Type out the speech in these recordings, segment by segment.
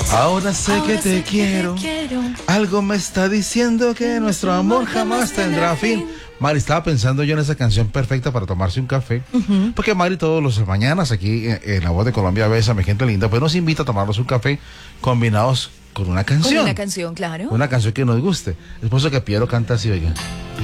Ahora sé que te quiero. Algo me está diciendo que nuestro amor jamás tendrá fin. Mari, estaba pensando yo en esa canción perfecta para tomarse un café, porque Mari todos los mañanas aquí en La Voz de Colombia, Bésame, gente linda, pues nos invita a tomarnos un café combinados con una canción. Con una canción, claro. Una canción que nos guste. Es por eso que Piero canta así, oiga.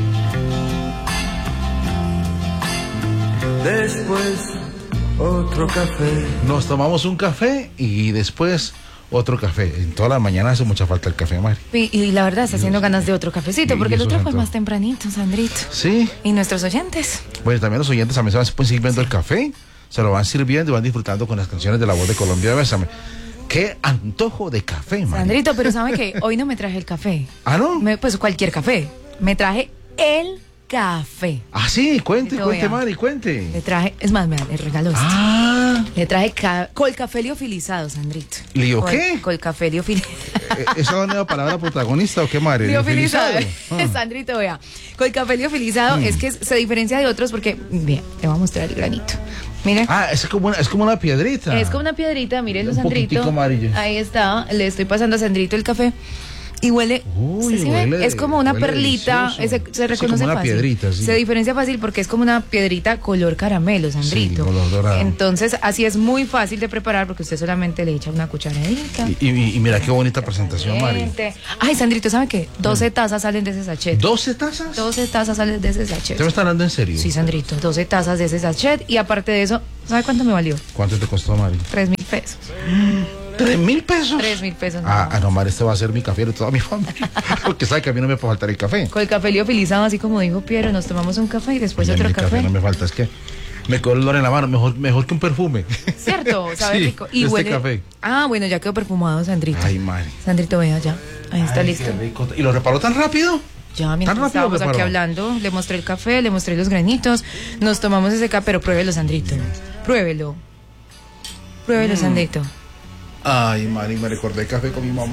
Después otro café. Nos tomamos un café y después otro café. En toda la mañana hace mucha falta el café, Mari. Y la verdad está haciendo ganas de otro cafecito, porque el otro fue más tempranito, Sandrito. Sí. ¿Y nuestros oyentes? Bueno, también los oyentes también se van sirviendo el café, se lo van sirviendo y van disfrutando con las canciones de La Voz de Colombia, Bésame. ¡Qué antojo de café, Mari! Sandrito, pero ¿sabe qué? Hoy no me traje el café. ¿Ah, no? Pues cualquier café. Me traje el café. Ah, sí, cuente, vea. Mari, cuente. Le traje, es más, me regalo esto. Ah. Le traje colcafé liofilizado, Sandrito. ¿Lío qué? Colcafé liofilizado. ¿Esa es la nueva palabra protagonista o qué, Mari? Liofilizado. Ah. Sandrito, vea. Colcafé liofilizado es que se diferencia de otros porque, bien, le voy a mostrar el granito. Mire. Ah, es como una piedrita. Es como una piedrita, mírenlo, Un Sandrito. poquitico amarillo. Ahí está, le estoy pasando a Sandrito el café. Y huele, Uy, ¿sí ve? huele, Es como una huele perlita, delicioso. se reconoce como una fácil. piedrita, sí. Se diferencia fácil porque es como una piedrita color caramelo, Sandrito. Sí, color dorado. Entonces, así es muy fácil de preparar porque usted solamente le echa una cucharadita. Y mira qué bonita presentación, Mari. Ay, Sandrito, ¿sabe qué? 12 tazas salen de ese sachet. ¿12 tazas? 12 tazas salen de ese sachet. ¿Usted me está hablando en serio? Sí, Sandrito, 12 tazas de ese sachet. Y aparte de eso, ¿sabe cuánto me valió? ¿Cuánto te costó, Mari? 3,000 pesos. ¿3,000 pesos? 3,000 pesos. No, Mari, este va a ser mi café de toda mi familia. Porque sabe que a mí no me puede faltar el café. Con el café liofilizado, así como dijo Piero, nos tomamos un café y después Oye, otro mi café. No me falta, es que me quedó el olor en la mano, mejor que un perfume. ¿Cierto? ¿Sabe Sí, rico? Y este huele. café. Ah, bueno, ya quedó perfumado, Sandrito. Ay, Mari. Sandrito, vea ya. Ahí está Ay, listo. qué rico. ¿Y lo reparó tan rápido? Ya, mientras ¿Tan rápido estábamos aquí preparó? hablando, le mostré el café, le mostré los granitos, nos tomamos ese café, pero pruébelo, Sandrito. Pruébelo. Pruébelo, Sandrito. Ay, Mari, me recordé el café con mi mamá.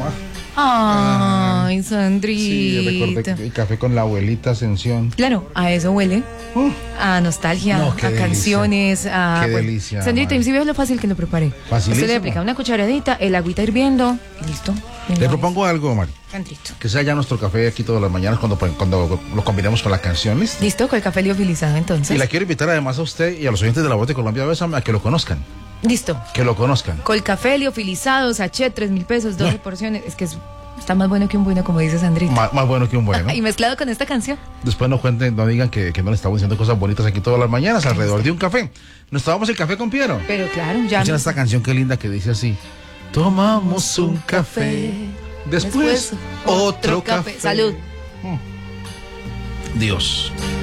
Ay, Sandrito. Sí, recordé el café con la abuelita Ascensión. Claro, a eso huele. A nostalgia, No, qué a delicia. canciones, a... Qué delicia, Sandrito, Mari. ¿y si ves lo fácil que lo preparé? Facilísimo. Usted le aplica una cucharadita, el agüita hirviendo y listo. Le propongo algo, Mari. Sandrito. Que sea ya nuestro café aquí todas las mañanas cuando lo combinemos con la canción, ¿listo? ¿Listo? Con el café liofilizado, entonces. Y la quiero invitar además a usted y a los oyentes de La Voz de Colombia, Bésame, a que lo conozcan. Listo. Que lo conozcan. Con el café liofilizado, sachet, 3,000 pesos, 12 porciones. Es que está más bueno que un bueno, como dice Sandrito. Más bueno que un bueno. Y mezclado con esta canción. Después no cuenten, no digan que no le estamos diciendo cosas bonitas aquí todas las mañanas alrededor de un café. Nos tomamos el café con Piero. Pero claro, ya. Escuchen esta canción qué linda que dice así: tomamos un café, después otro café. Salud. Dios.